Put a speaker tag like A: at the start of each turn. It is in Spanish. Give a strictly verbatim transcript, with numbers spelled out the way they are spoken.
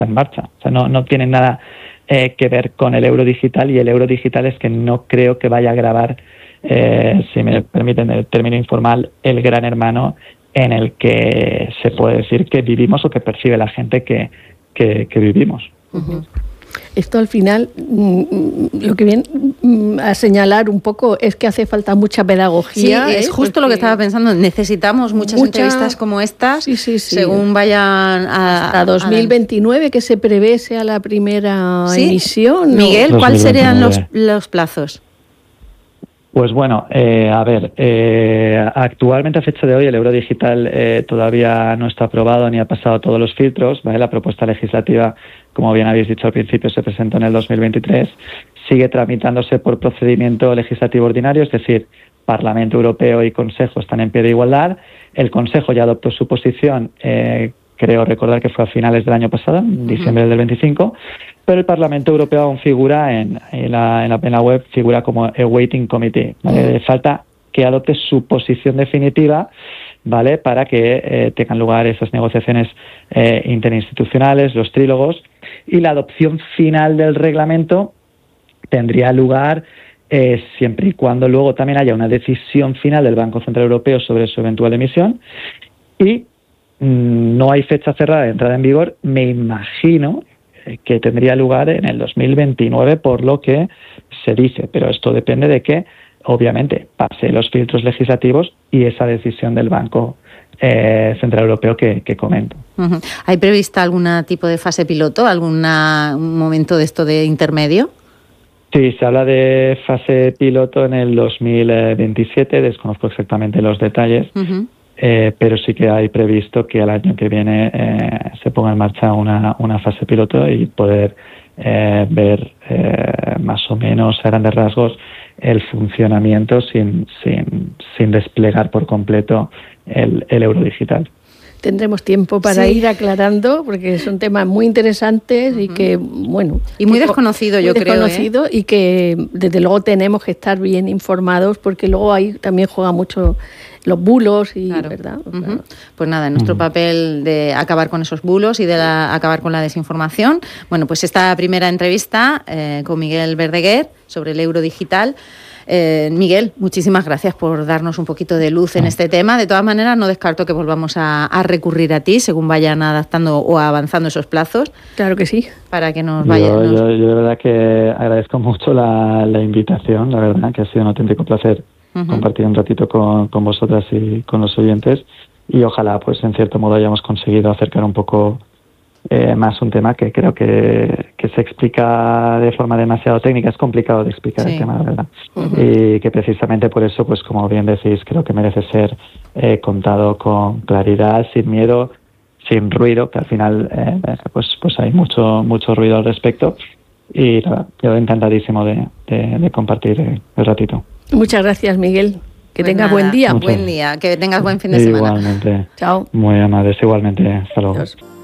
A: en marcha. O sea, no, no tienen nada eh, que ver con el euro digital, y el euro digital es que no creo que vaya a agravar, eh, si me permiten el término informal, el gran hermano en el que se puede decir que vivimos o que percibe la gente que, que, que vivimos.
B: Uh-huh. Esto al final, lo que viene a señalar un poco es que hace falta mucha pedagogía.
C: Sí, es
B: ¿eh?
C: justo
B: Porque
C: lo que estaba pensando. Necesitamos muchas
B: mucha...
C: entrevistas como estas,
B: sí, sí, sí.
C: según vayan a...
B: Hasta dos mil veintinueve, a la... que se prevé sea la primera ¿Sí? emisión.
C: Miguel, ¿cuáles serían los, los plazos?
A: Pues bueno, eh, a ver, eh, actualmente a fecha de hoy el euro digital eh, todavía no está aprobado ni ha pasado todos los filtros, ¿vale? La propuesta legislativa, como bien habéis dicho al principio, se presentó en el dos mil veintitrés, sigue tramitándose por procedimiento legislativo ordinario, es decir, Parlamento Europeo y Consejo están en pie de igualdad. El Consejo ya adoptó su posición, eh, creo recordar que fue a finales del año pasado, en diciembre del veinticinco, pero el Parlamento Europeo aún figura en, en, la, en, la, en la web, figura como a waiting committee, ¿vale? Falta que adopte su posición definitiva, ¿vale? Para que eh, tengan lugar esas negociaciones eh, interinstitucionales, los trílogos, y la adopción final del reglamento tendría lugar eh, siempre y cuando luego también haya una decisión final del Banco Central Europeo sobre su eventual emisión, y mmm, no hay fecha cerrada de entrada en vigor. Me imagino que tendría lugar en el dos mil veintinueve, por lo que se dice, pero esto depende de que, obviamente, pase los filtros legislativos y esa decisión del Banco eh, Central Europeo que, que comento.
C: Uh-huh. ¿Hay prevista algún tipo de fase piloto, algún momento de esto de intermedio?
A: Sí, se habla de fase piloto en el dos mil veintisiete, desconozco exactamente los detalles. Uh-huh. Eh, pero sí que hay previsto que el año que viene eh, se ponga en marcha una, una fase piloto y poder eh, ver eh, más o menos a grandes rasgos el funcionamiento sin, sin, sin desplegar por completo el, el euro digital.
B: Tendremos tiempo para sí. ir aclarando, porque son temas muy interesantes y que, bueno...
C: Y muy desconocido,
B: muy
C: yo
B: desconocido,
C: creo. ¿eh?
B: Y que, desde luego, tenemos que estar bien informados, porque luego ahí también juega mucho los bulos y,
C: claro.
B: ¿verdad?
C: Uh-huh.
B: Claro.
C: Pues nada, en nuestro uh-huh. papel de acabar con esos bulos y de la, acabar con la desinformación. Bueno, pues esta primera entrevista eh, con Miguel Verdaguer sobre el euro digital. Eh, Miguel, muchísimas gracias por darnos un poquito de luz en este tema. De todas maneras, no descarto que volvamos a, a recurrir a ti según vayan adaptando o avanzando esos plazos.
B: Claro que sí.
C: Para que nos vayan.
A: Yo,
C: nos...
A: yo, yo de verdad que agradezco mucho la, la invitación, la verdad que ha sido un auténtico placer uh-huh. compartir un ratito con, con vosotras y con los oyentes, y ojalá pues en cierto modo hayamos conseguido acercar un poco Eh, más un tema que creo que, que se explica de forma demasiado técnica. Es complicado de explicar sí. el tema, la verdad. Uh-huh. Y que precisamente por eso, pues como bien decís, creo que merece ser eh, contado con claridad, sin miedo, sin ruido, que al final eh, pues pues hay mucho mucho ruido al respecto. Y nada, yo encantadísimo de, de, de compartir el ratito.
B: Muchas gracias, Miguel. Que
C: pues
B: tengas
C: nada,
B: buen día.
C: Muchas. Buen día, que tengas buen fin de semana.
A: Igualmente.
B: Chao.
A: Muy amables, igualmente. Hasta luego.
B: Adiós.